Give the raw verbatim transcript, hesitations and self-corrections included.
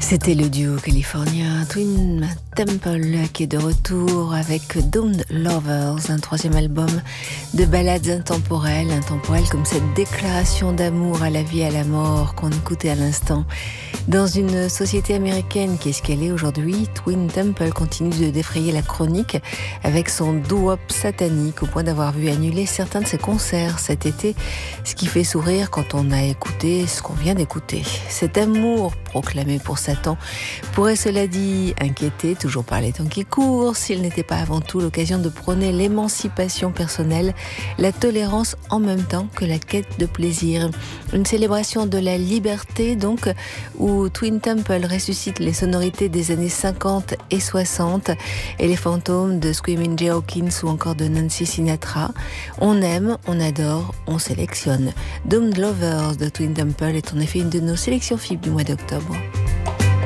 C'était le duo californien Twin Temple qui est de retour avec Doomed Lovers, un troisième album de ballades intemporelles, intemporelles comme cette déclaration d'amour à la vie et à la mort qu'on écoutait à l'instant. Dans une société américaine qui est ce qu'elle est aujourd'hui, Twin Temple continue de défrayer la chronique avec son doo-wop satanique au point d'avoir vu annuler certains de ses concerts cet été, ce qui fait sourire quand on a écouté ce qu'on vient d'écouter. Cet amour proclamé pour Satan pourrait, cela dit, inquiéter, toujours par les temps qui courent, s'il n'était pas avant tout l'occasion de prôner l'émancipation personnelle, la tolérance en même temps que la quête de plaisir. Une célébration de la liberté, donc, où Twin Temple ressuscite les sonorités des années cinquante et soixante et les fantômes de Screaming Jay Hawkins ou encore de Nancy Sinatra. On aime, on adore, on sélectionne. Doomed Lovers de Twin Temple est en effet une de nos sélections F I B du mois d'octobre.